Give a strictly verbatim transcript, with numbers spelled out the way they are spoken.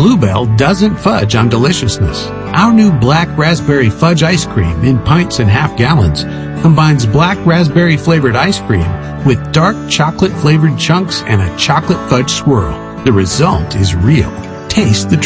Bluebell doesn't fudge on deliciousness. Our new black raspberry fudge ice cream in pints and half gallons combines black raspberry flavored ice cream with dark chocolate flavored chunks and a chocolate fudge swirl. The result is real. Taste the